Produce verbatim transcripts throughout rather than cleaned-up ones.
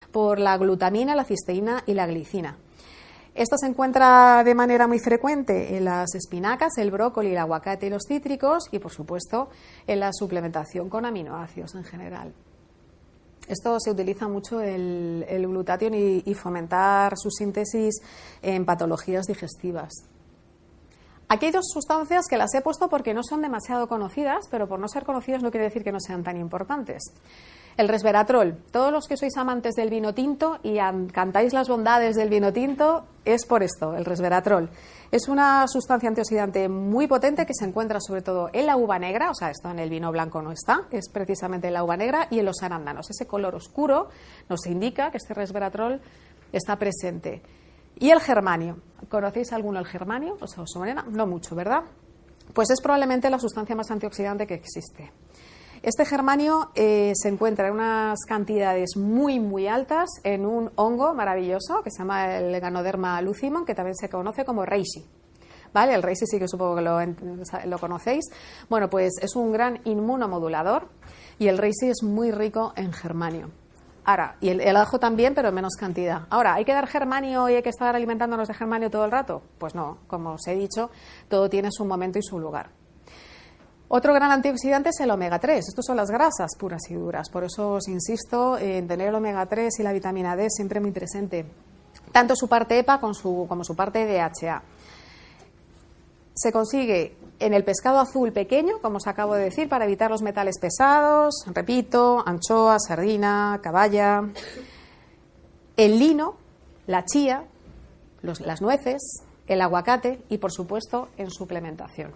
por la glutamina, la cisteína y la glicina. Esto se encuentra de manera muy frecuente en las espinacas, el brócoli, el aguacate y los cítricos y, por supuesto, en la suplementación con aminoácidos en general. Esto se utiliza mucho el, el glutatión y, y fomentar su síntesis en patologías digestivas. Aquí hay dos sustancias que las he puesto porque no son demasiado conocidas, pero por no ser conocidas no quiere decir que no sean tan importantes. El resveratrol. Todos los que sois amantes del vino tinto y cantáis las bondades del vino tinto, es por esto, el resveratrol. Es una sustancia antioxidante muy potente que se encuentra sobre todo en la uva negra, o sea, esto en el vino blanco no está, es precisamente en la uva negra y en los arándanos. Ese color oscuro nos indica que este resveratrol está presente. Y el germanio. ¿Conocéis alguno el germanio? ¿Os suena? No mucho, ¿verdad? Pues es probablemente la sustancia más antioxidante que existe. Este germanio eh, se encuentra en unas cantidades muy, muy altas en un hongo maravilloso que se llama el Ganoderma lucimum, que también se conoce como reishi. ¿Vale? El reishi sí que supongo que lo, lo conocéis. Bueno, pues es un gran inmunomodulador y el reishi es muy rico en germanio. Ahora, y el, el ajo también, pero en menos cantidad. Ahora, ¿hay que dar germanio y hay que estar alimentándonos de germanio todo el rato? Pues no, como os he dicho, todo tiene su momento y su lugar. Otro gran antioxidante es el omega tres. Estos son las grasas puras y duras. Por eso os insisto en tener el omega tres y la vitamina D siempre muy presente. Tanto su parte EPA como su, como su parte D H A. Se consigue en el pescado azul pequeño, como os acabo de decir, para evitar los metales pesados. Repito, anchoa, sardina, caballa. El lino, la chía, los, las nueces, el aguacate y, por supuesto, en suplementación.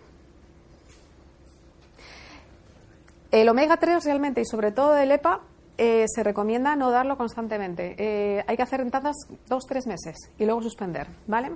El omega tres realmente y sobre todo el EPA eh, se recomienda no darlo constantemente. Eh, hay que hacer en tandas dos, tres meses y luego suspender, ¿vale?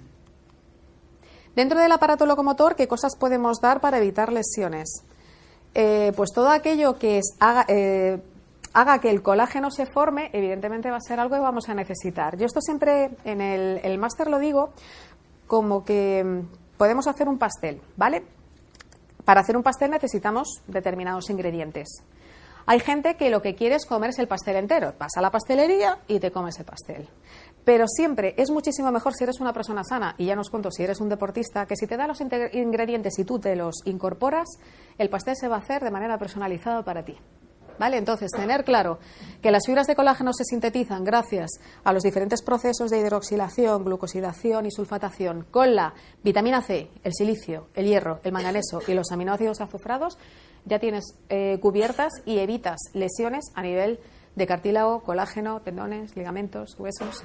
Dentro del aparato locomotor, ¿qué cosas podemos dar para evitar lesiones? Eh, pues todo aquello que es, haga, eh, haga que el colágeno se forme, evidentemente va a ser algo que vamos a necesitar. Yo esto siempre en el, el máster lo digo como que podemos hacer un pastel, ¿vale? Para hacer un pastel necesitamos determinados ingredientes. Hay gente que lo que quiere es comerse el pastel entero. Vas a la pastelería y te comes el pastel. Pero siempre es muchísimo mejor si eres una persona sana, y ya nos cuento si eres un deportista, que si te da los ingredientes y tú te los incorporas, el pastel se va a hacer de manera personalizada para ti. ¿Vale? Entonces, tener claro que las fibras de colágeno se sintetizan gracias a los diferentes procesos de hidroxilación, glucosidación y sulfatación con la vitamina C, el silicio, el hierro, el manganeso y los aminoácidos azufrados, ya tienes eh, cubiertas y evitas lesiones a nivel de cartílago, colágeno, tendones, ligamentos, huesos.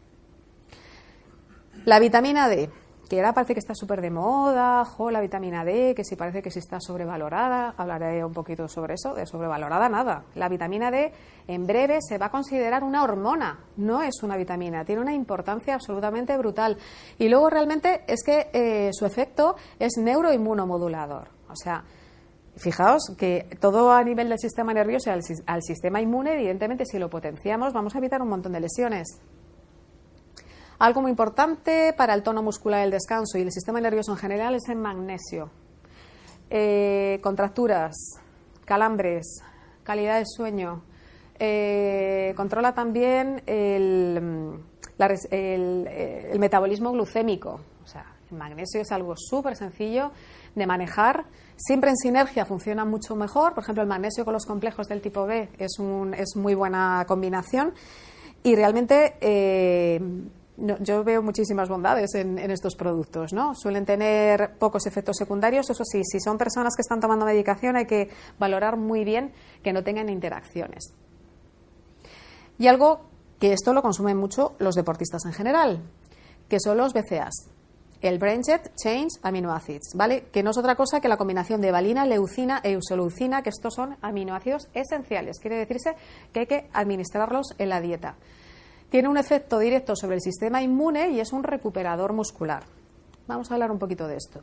La vitamina D, que ahora parece que está súper de moda, jo, la vitamina D, que si parece que sí está sobrevalorada, hablaré un poquito sobre eso, de sobrevalorada nada. La vitamina D en breve se va a considerar una hormona, no es una vitamina, tiene una importancia absolutamente brutal. Y luego realmente es que eh, su efecto es neuroinmunomodulador, o sea, fijaos que todo a nivel del sistema nervioso y al, al sistema inmune, evidentemente si lo potenciamos vamos a evitar un montón de lesiones. Algo muy importante para el tono muscular, el descanso y el sistema nervioso en general es el magnesio. Eh, contracturas, calambres, calidad de sueño. Eh, controla también el, la, el, el metabolismo glucémico. O sea, el magnesio es algo súper sencillo de manejar. Siempre en sinergia funciona mucho mejor. Por ejemplo, el magnesio con los complejos del tipo B es, un, es muy buena combinación. Y realmente... Eh, No, yo veo muchísimas bondades en, en estos productos, ¿no? Suelen tener pocos efectos secundarios, eso sí, si son personas que están tomando medicación hay que valorar muy bien que no tengan interacciones. Y algo que esto lo consumen mucho los deportistas en general, que son los B C As, el Branched Chain Amino Acids, ¿vale? Que no es otra cosa que la combinación de valina, leucina e isoleucina, que estos son aminoácidos esenciales, quiere decirse que hay que administrarlos en la dieta. Tiene un efecto directo sobre el sistema inmune y es un recuperador muscular. Vamos a hablar un poquito de esto.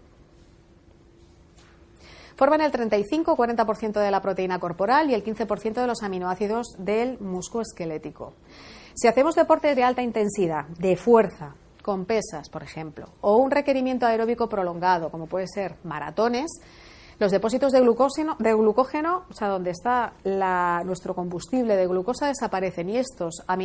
Forman el treinta y cinco a cuarenta por ciento de la proteína corporal y el quince por ciento de los aminoácidos del músculo esquelético. Si hacemos deporte de alta intensidad, de fuerza, con pesas, por ejemplo, o un requerimiento aeróbico prolongado, como puede ser maratones, los depósitos de glucógeno, de glucógeno, o sea, donde está la, nuestro combustible de glucosa, desaparecen y estos aminoácidos